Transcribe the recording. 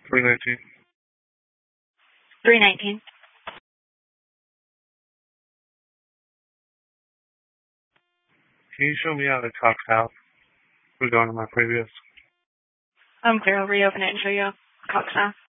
319. 319. Can you show me out of Cox House regarding my previous? I'm clear. I'll reopen it and show you Cox now.